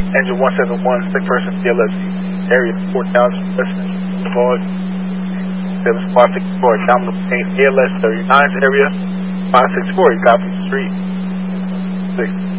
Engine 171, sick person, CLS area 4000 residential Boulevard. Taylor Squad 64, Domino Plain, ALS 39's area 564, you copy the street. 6.